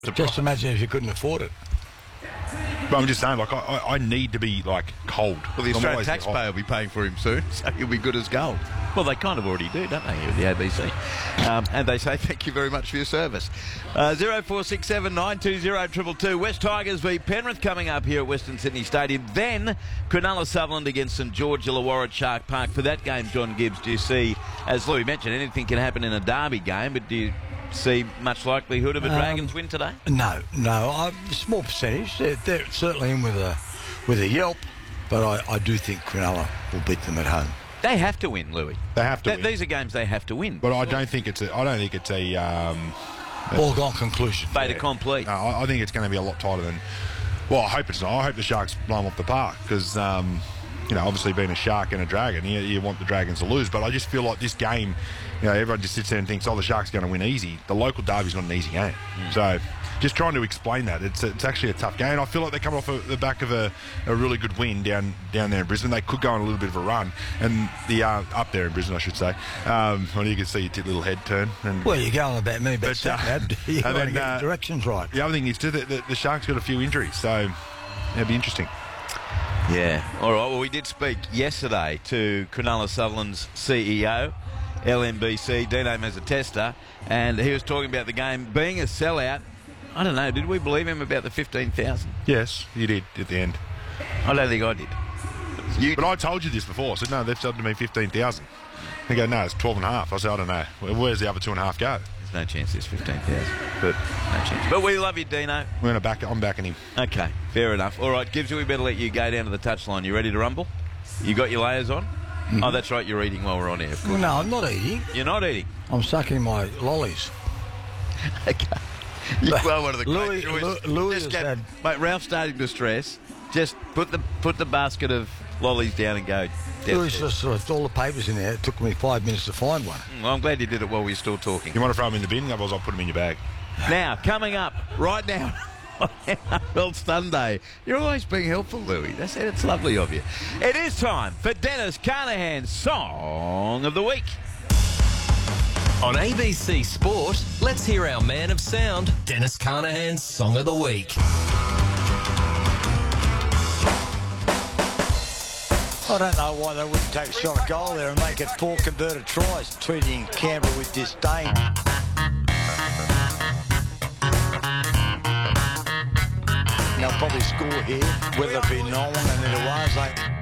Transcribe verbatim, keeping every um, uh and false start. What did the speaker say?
Just imagine if you couldn't afford it. But I'm just saying, like, I, I need to be, like, cold. Well, the Australian taxpayer will be paying for him soon, so he'll be good as gold. Well, they kind of already do, don't they, here at the A B C? Um, and they say thank you very much for your service. Uh, zero four six seven nine two zero two two two. West Tigers v Penrith coming up here at Western Sydney Stadium. Then Cronulla Sutherland against St George Illawarra at Shark Park. For that game, John Gibbs, do you see, as Louis mentioned, anything can happen in a derby game, but do you see much likelihood of a um, Dragons win today? No, no. I, small percentage. They're, they're certainly in with a with a yelp, but I, I do think Cronulla will beat them at home. They have to win, Louis. They have to Th- win. These are games they have to win. But I don't think it's a. I don't think it's a. Um, All gone conclusion. Fait accompli. No, I, I think it's going to be a lot tighter than. Well, I hope it's not. I hope the Sharks blow them off the park because, um, you know, obviously being a Shark and a Dragon, you, you want the Dragons to lose. But I just feel like this game, you know, everyone just sits there and thinks, oh, the Sharks are going to win easy. The local derby's not an easy game. Mm. So just trying to explain that. It's it's actually a tough game. I feel like they're coming off a, the back of a, a really good win down down there in Brisbane. They could go on a little bit of a run. And the uh, up there in Brisbane, I should say. Um, well, you can see your little head turn. And, well, you're going about me, but, but uh, you got to get uh, the directions right. The other thing is, too, the, the, the Sharks got a few injuries, so it'll be interesting. Yeah. All right. Well, we did speak yesterday to Cronulla Sutherland's C E O, L M B C, Dino Mezzatesta, and he was talking about the game being a sellout. I don't know, did we believe him about the fifteen thousand? Yes, you did at the end. I don't think I did. You but I told you this before. I said, no, they've said to me fifteen thousand. They go, no, it's twelve and a half. I said, I don't know. Where's the other two and a half go? There's no chance there's fifteen thousand. But no chance. But we love you, Dino. We're going to back I'm backing him. Okay, fair enough. All right, Gibbs, we better let you go down to the touchline. You ready to rumble? You got your layers on? Mm-hmm. Oh, that's right, you're eating while we're on air, of course. No, I'm not eating. You're not eating? I'm sucking my lollies. Okay. You are one of the Louis, great joys. Louis Just get, had... Mate, Ralph's starting to stress. Just put the put the basket of lollies down and go. Louis just left all the papers in there. It took me five minutes to find one. Well, I'm glad you did it while we were still talking. You want to throw them in the bin? Otherwise, I'll put them in your bag. Now, coming up right now on N R L Sunday. You're always being helpful, Louis. That's it. It's lovely of you. It is time for Dennis Carnahan's Song of the Week. On A B C Sport, let's hear our man of sound, Dennis Carnahan's Song of the Week. I don't know why they wouldn't take a shot at goal there and make it four converted tries, treating Canberra with disdain. They'll probably score here, whether it be Nolan and Illawarra.